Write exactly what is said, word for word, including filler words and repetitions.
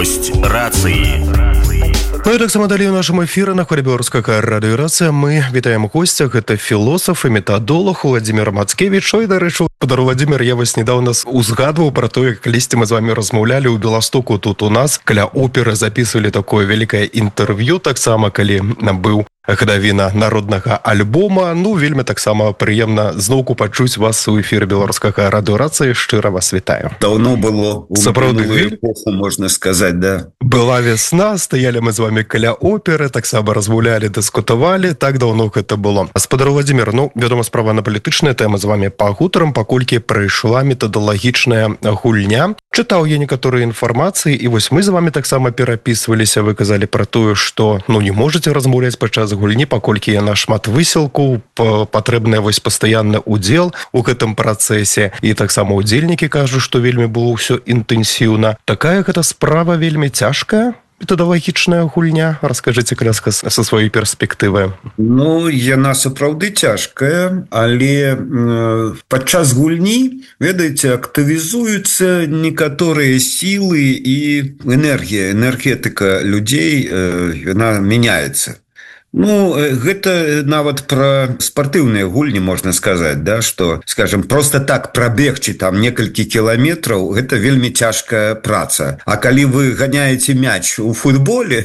ёсць рацыі. Ну і таксама далей у нашым эфіры на хвале беларускага радыёрацыя мы вітаем у госцях. Гэта філосаф і метадолог Владзімір Мацкевіч. Ой, дарэчы, падару, Владзімір, я вось недавно узгадваў пра тое, калісьці мы з вами размаўлялі ў Беластоку тут у нас. Каля оперы записывалі такое вялікае інтэрв'ю, таксама калі быў гадавіна народнага альбома. Ну, вельмі таксама прыемна зноўку пачуць вас у эфіры беларускага радыёрацыі. Шчыра вас вітаю. Давно было, сапраўды эпоху, можна сказаць, да. Была весна, стаялі мы з вами каля оперы, таксама размаўлялі, дыскутавалі, так даўно гэта было. Спадар Владзімір, ну, вядома, справа на палітычныя тэмы з вами пагутарам, паколькі прыйшла метадалагічная гульня. Чытаў я некаторыя інфармацыі, і вось мы з вами таксама перапісваліся, вы казалі пра тое, што, ну, не можаце размаўляць падчас гульні, паколькі яна шмат высілкаў, патрэбны вось пастаянны удзел у гэтым працэсе, і таксама удзельнікі кажуць, што вельмі было ўсё інтэнсіўна. Такая гэта справа вельмі цяжкая, метадалагічная гульня. Раскажыце, кляска, са сваёй перспектывы. Ну, яна сапраўды цяжкая, але э, падчас гульні, ведаеце, актывізуюцца некаторыя сілы і энергія, энергетыка людзей, э, яна мяняецца. Ну, гэта нават пра спартыўныя гульні можна сказаць, да, што, скажем, просто так прабегчы там некалькі кіламетраў, гэта вельмі цяжкая праца. А калі вы ганяеце мяч у футболе,